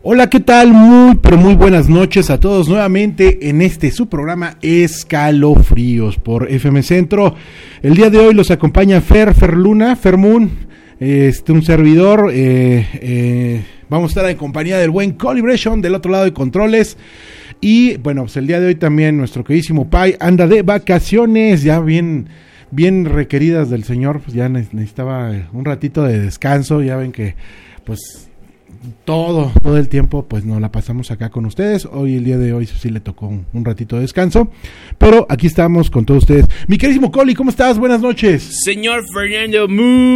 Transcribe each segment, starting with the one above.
Hola, ¿qué tal? Muy, pero muy buenas noches a todos nuevamente en su programa Escalofríos por FM Centro. El día de hoy los acompaña Fer Luna, Fer Moon, un servidor. Vamos a estar en compañía del buen Calibration del otro lado de controles. Y bueno, pues el día de hoy también nuestro queridísimo Pai anda de vacaciones, ya bien requeridas del señor, pues ya necesitaba un ratito de descanso. Ya ven que pues todo el tiempo pues nos la pasamos acá con ustedes. Hoy, el día de hoy sí le tocó un ratito de descanso, pero aquí estamos con todos ustedes. Mi queridísimo Coli, ¿cómo estás? Buenas noches. Señor Fernando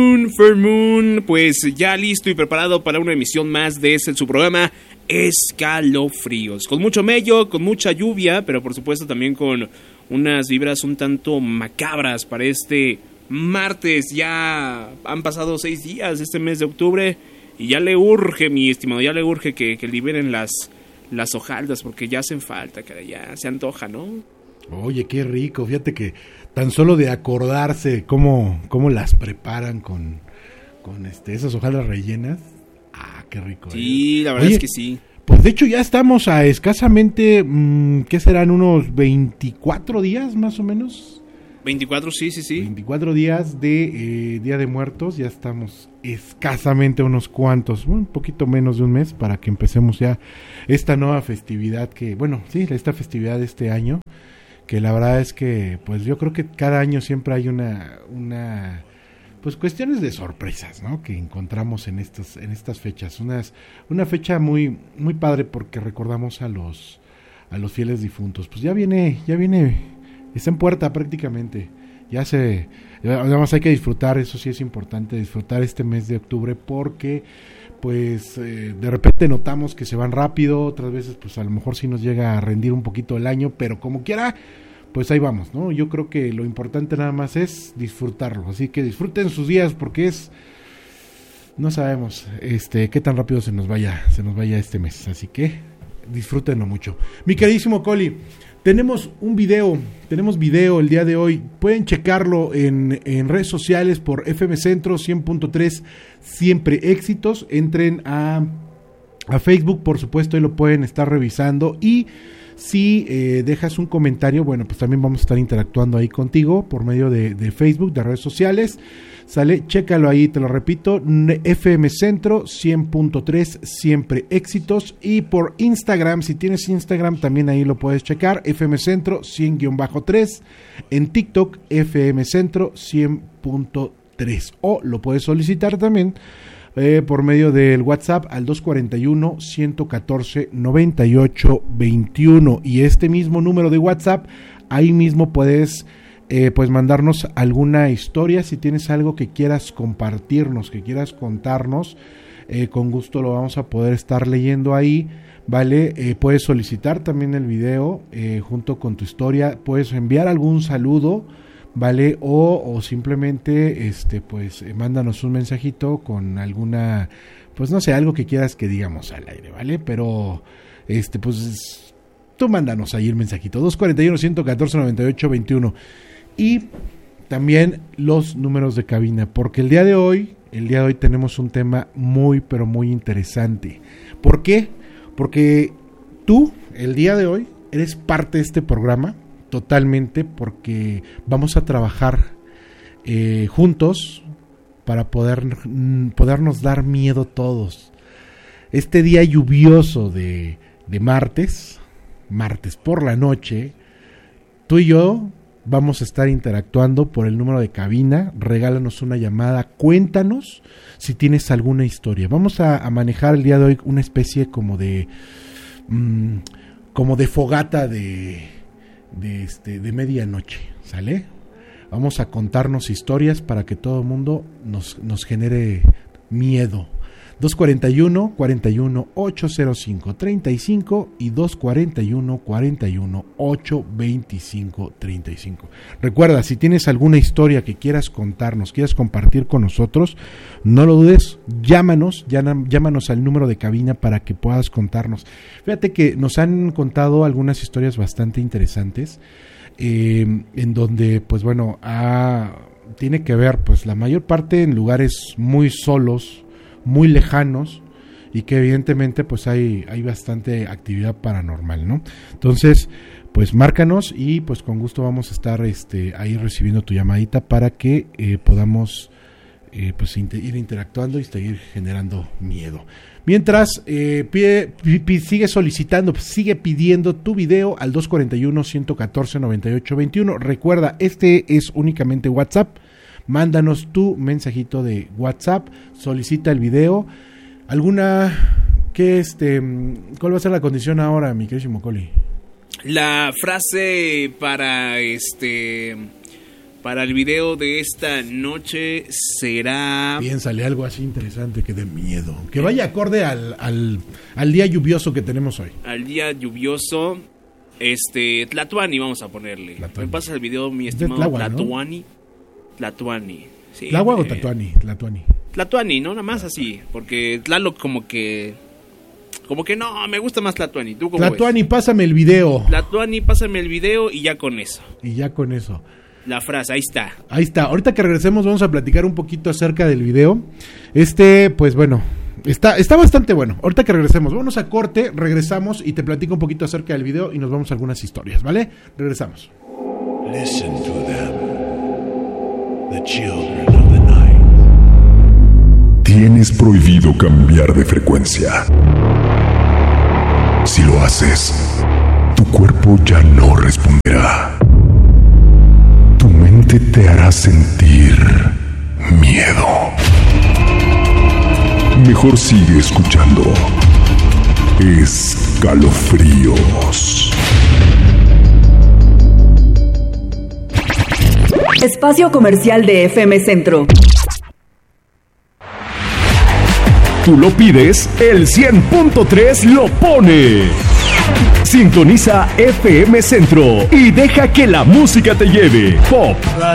Moon, pues ya listo y preparado para una emisión más de su programa Escalofríos, con mucho mello, con mucha lluvia, pero por supuesto también con unas vibras un tanto macabras para este martes. Ya han pasado 6 días este mes de octubre y ya le urge, mi estimado, ya le urge que liberen las hojaldas, porque ya hacen falta, cara, ya se antoja, ¿no? Oye, qué rico, fíjate que tan solo de acordarse cómo las preparan con esas hojaldas rellenas. Ah, qué rico. Sí, la verdad es que sí. Pues de hecho ya estamos a escasamente, ¿qué serán? Unos 24 días más o menos. 24, sí. 24 días de Día de Muertos, ya estamos escasamente unos cuantos, un poquito menos de un mes para que empecemos ya esta nueva festividad esta festividad de este año, que la verdad es que pues yo creo que cada año siempre hay una pues cuestiones de sorpresas, ¿no? Que encontramos en estas fechas, una fecha muy muy padre porque recordamos a los fieles difuntos. Pues ya viene, está en puerta prácticamente. Además hay que disfrutar, eso sí es importante, disfrutar este mes de octubre porque pues de repente notamos que se van rápido, otras veces pues a lo mejor sí nos llega a rendir un poquito el año, pero como quiera, pues ahí vamos, ¿no? Yo creo que lo importante nada más es disfrutarlo, así que disfruten sus días porque no sabemos qué tan rápido se nos vaya este mes, así que disfrútenlo mucho. Mi queridísimo Coli, tenemos video el día de hoy. Pueden checarlo en redes sociales por FM Centro 100.3 Siempre Éxitos. Entren a Facebook, por supuesto, y lo pueden estar revisando. Y si dejas un comentario, bueno, pues también vamos a estar interactuando ahí contigo por medio de Facebook, de redes sociales. Sale, chécalo ahí, te lo repito, FM Centro 100.3 Siempre Éxitos, y por Instagram, si tienes Instagram también ahí lo puedes checar, FM Centro 100-3, en TikTok FM Centro 100.3, o lo puedes solicitar también por medio del WhatsApp al 241-114-9821, y este mismo número de WhatsApp, ahí mismo puedes pues mandarnos alguna historia, si tienes algo que quieras compartirnos, que quieras contarnos, con gusto lo vamos a poder estar leyendo ahí, ¿vale? Puedes solicitar también el video junto con tu historia, puedes enviar algún saludo, ¿vale? O simplemente pues mándanos un mensajito con alguna, pues no sé, algo que quieras que digamos al aire, ¿vale? Pero pues tú mándanos ahí el mensajito, 241-114-9821. Y también los números de cabina, porque el día de hoy tenemos un tema muy, pero muy interesante. ¿Por qué? Porque tú, el día de hoy, eres parte de este programa, totalmente, porque vamos a trabajar juntos para podernos dar miedo todos. Este día lluvioso de martes por la noche, tú y yo vamos a estar interactuando por el número de cabina. Regálanos una llamada, cuéntanos si tienes alguna historia. Vamos a manejar el día de hoy una especie como de fogata de medianoche, ¿sale? Vamos a contarnos historias para que todo el mundo nos genere miedo. 241-41-805-35 y 241-41-825-35. Recuerda, si tienes alguna historia que quieras contarnos, quieras compartir con nosotros, no lo dudes, llámanos al número de cabina para que puedas contarnos. Fíjate que nos han contado algunas historias bastante interesantes, en donde, pues bueno, tiene que ver, pues la mayor parte en lugares muy solos, muy lejanos, y que evidentemente pues hay bastante actividad paranormal, ¿no? Entonces, pues márcanos y pues con gusto vamos a estar ahí recibiendo tu llamadita para que podamos pues ir interactuando y seguir generando miedo. Mientras sigue solicitando, sigue pidiendo tu video al 241-114-9821. Recuerda, este es únicamente WhatsApp. Mándanos tu mensajito de WhatsApp, solicita el video. ¿Cuál va a ser la condición ahora, mi querísimo Coli? La frase para el video de esta noche será... Piénsale algo así interesante que dé miedo. Que vaya acorde al día lluvioso que tenemos hoy. Al día lluvioso, Tlatuani vamos a ponerle. Tlatuani. Me pasa el video, mi estimado Tlahua, Tlatuani. ¿no? Tlatuani. Sí, ¿Tlahua o Tlatuani? Tlatuani, ¿no? Nada más así. Porque Tlaloc como que no, me gusta más Tlatuani. ¿Tú cómo Tlatuani, ves? pásame el video. Tlatuani, pásame el video y ya con eso. La frase, ahí está. Ahí está. Ahorita que regresemos vamos a platicar un poquito acerca del video. Pues bueno, está bastante bueno. Ahorita que regresemos, vamos a corte, regresamos y te platico un poquito acerca del video y nos vamos a algunas historias, ¿vale? Regresamos. Listen to them, the children of the night. Tienes prohibido cambiar de frecuencia. Si lo haces, tu cuerpo ya no responderá. Tu mente te hará sentir miedo. Mejor sigue escuchando Escalofríos. Espacio comercial de FM Centro. Tú lo pides, el 100.3 lo pone. Sintoniza FM Centro y deja que la música te lleve. Pop,